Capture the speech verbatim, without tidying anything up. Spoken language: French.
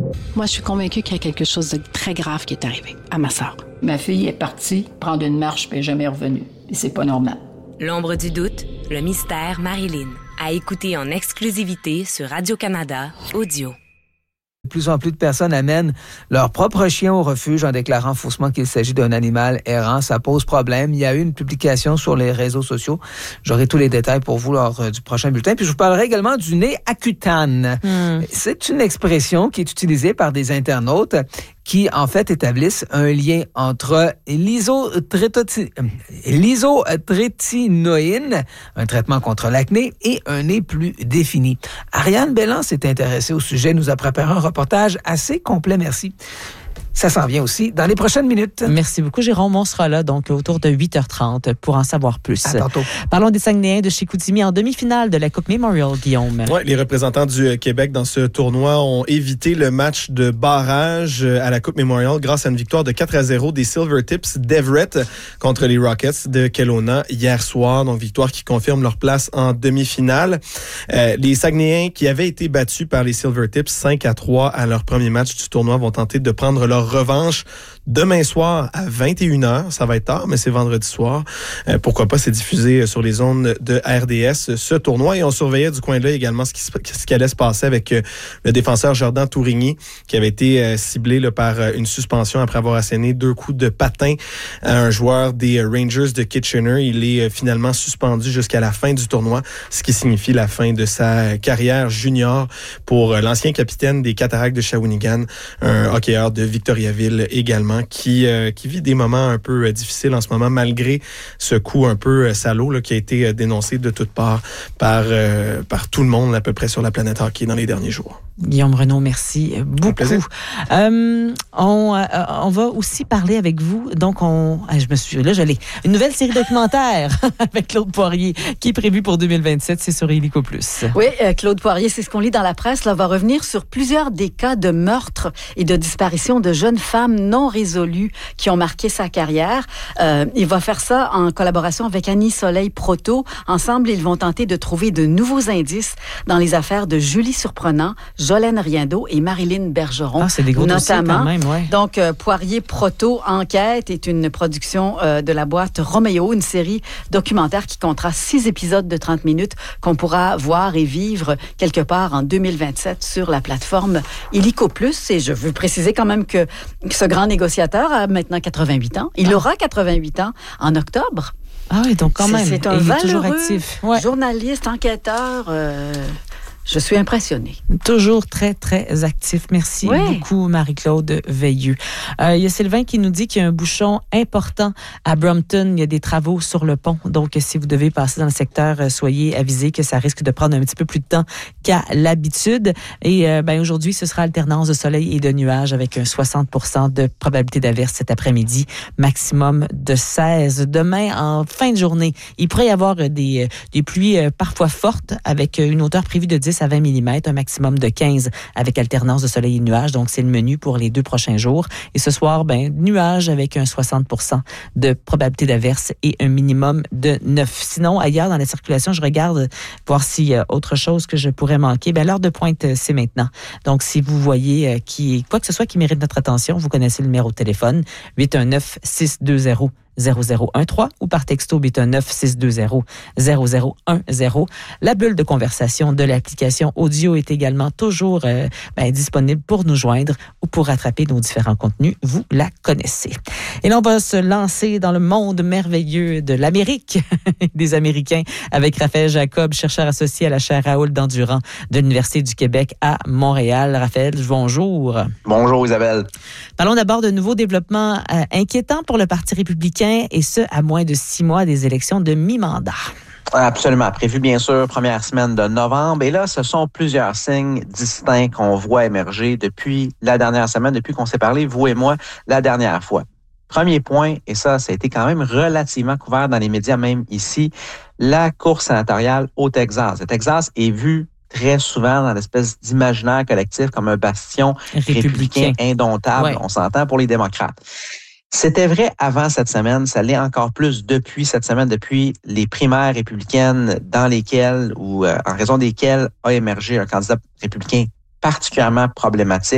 Moi, je suis convaincue qu'il y a quelque chose de très grave qui est arrivé à ma sœur. Ma fille est partie prendre une marche puis elle n'est jamais revenue. Et c'est pas normal. L'ombre du doute, le mystère Marilyn. À écouter en exclusivité sur Radio-Canada Audio. De plus en plus de personnes amènent leur propre chien au refuge en déclarant faussement qu'il s'agit d'un animal errant. Ça pose problème. Il y a eu une publication sur les réseaux sociaux. J'aurai tous les détails pour vous lors euh, du prochain bulletin. Puis je vous parlerai également du nez à cutane. Mm. C'est une expression qui est utilisée par des internautes qui, en fait, établissent un lien entre l'isotrétinoïne, un traitement contre l'acné, et un nez plus défini. Ariane Bellan s'est intéressée au sujet, nous a préparé un reportage assez complet, merci. Ça s'en vient aussi dans les prochaines minutes. Merci beaucoup, Jérôme. On sera là donc autour de huit heures trente pour en savoir plus. À tantôt. Parlons des Saguenayens de Chicoutimi en demi-finale de la Coupe Memorial, Guillaume. Oui, les représentants du Québec dans ce tournoi ont évité le match de barrage à la Coupe Memorial grâce à une victoire de quatre à zéro des Silvertips d'Everett contre les Rockets de Kelowna hier soir. Donc, victoire qui confirme leur place en demi-finale. Euh, les Saguenayens qui avaient été battus par les Silvertips cinq à trois à leur premier match du tournoi vont tenter de prendre leur revanche demain soir à vingt et une heures. Ça va être tard, mais c'est vendredi soir. Euh, pourquoi pas, c'est diffusé sur les ondes de R D S, ce tournoi. Et on surveillait du coin de l'œil également ce qui, ce qui allait se passer avec euh, le défenseur Jordan Tourigny, qui avait été euh, ciblé là, par euh, une suspension après avoir asséné deux coups de patin à un joueur des euh, Rangers de Kitchener. Il est euh, finalement suspendu jusqu'à la fin du tournoi, ce qui signifie la fin de sa carrière junior pour euh, l'ancien capitaine des Cataractes de Shawinigan, un hockeyeur de Victoriaville également, qui euh, qui vit des moments un peu euh, difficiles en ce moment, malgré ce coup un peu euh, salaud là, qui a été euh, dénoncé de toutes parts par, euh, par tout le monde à peu près sur la planète hockey dans les derniers jours. Guillaume Renaud, merci beaucoup. Euh, on, euh, on va aussi parler avec vous. Donc, on, je me suis là, je l'ai. Une nouvelle série documentaire avec Claude Poirier qui est prévue pour deux mille vingt-sept. C'est sur Illico Plus. Oui, euh, Claude Poirier, c'est ce qu'on lit dans la presse. Là, va revenir sur plusieurs des cas de meurtre et de disparition de jeunes femmes non résolues qui ont marqué sa carrière. Euh, il va faire ça en collaboration avec Annie Soleil Proto. Ensemble, ils vont tenter de trouver de nouveaux indices dans les affaires de Julie Surprenant, Jolène Riendeau et Marilyn Bergeron. Ah, c'est des gros dossiers quand même, ouais. Donc, euh, Poirier Proto Enquête est une production euh, de la boîte Roméo, une série documentaire qui comptera six épisodes de trente minutes qu'on pourra voir et vivre quelque part en deux mille vingt-sept sur la plateforme Illico Plus. Et je veux préciser quand même que ce grand négociateur a maintenant quatre-vingt-huit ans. Il ah. aura quatre-vingt-huit ans en octobre. Ah oui, donc quand même, c'est, c'est un il valeureux est toujours actif. Ouais. Journaliste, enquêteur... Euh, Je suis impressionnée. Toujours très, très actif. Merci oui. beaucoup, Marie-Claude Veilleux. Euh, il y a Sylvain qui nous dit qu'il y a un bouchon important à Brompton. Il y a des travaux sur le pont. Donc, si vous devez passer dans le secteur, soyez avisés que ça risque de prendre un petit peu plus de temps qu'à l'habitude. Et euh, ben, aujourd'hui, ce sera alternance de soleil et de nuages avec un soixante pour cent de probabilité d'averse cet après-midi. Maximum de seize. Demain, en fin de journée, il pourrait y avoir des, des pluies parfois fortes avec une hauteur prévue de dix à vingt millimètres, un maximum de quinze avec alternance de soleil et de nuages. Donc, c'est le menu pour les deux prochains jours. Et ce soir, ben, nuages avec un soixante pour cent de probabilité d'averse et un minimum de neuf. Sinon, ailleurs dans la circulation, je regarde voir s'il y a autre chose que je pourrais manquer. Ben, l'heure de pointe, c'est maintenant. Donc, si vous voyez qui, quoi que ce soit qui mérite notre attention, vous connaissez le numéro de téléphone huit un neuf, six deux zéro, zéro zéro un trois ou par texto huit un neuf, six deux zéro, zéro zéro un zéro. La bulle de conversation de l'application audio est également toujours euh, ben, disponible pour nous joindre ou pour rattraper nos différents contenus. Vous la connaissez. Et là, on va se lancer dans le monde merveilleux de l'Amérique, des Américains, avec Raphaël Jacob, chercheur associé à la chaire Raoul Dandurand de l'Université du Québec à Montréal. Raphaël, bonjour. Bonjour Isabelle. Parlons d'abord de nouveaux développements euh, inquiétants pour le Parti républicain, et ce, à moins de six mois des élections de mi-mandat. Absolument. Prévu, bien sûr, première semaine de novembre. Et là, ce sont plusieurs signes distincts qu'on voit émerger depuis la dernière semaine, depuis qu'on s'est parlé, vous et moi, la dernière fois. Premier point, et ça, ça a été quand même relativement couvert dans les médias, même ici, la course sénatoriale au Texas. Le Texas est vu très souvent dans l'espèce d'imaginaire collectif comme un bastion républicain, républicain indomptable, ouais. On s'entend, pour les démocrates. C'était vrai avant cette semaine, ça l'est encore plus depuis cette semaine, depuis les primaires républicaines dans lesquelles ou euh, en raison desquelles a émergé un candidat républicain particulièrement problématique.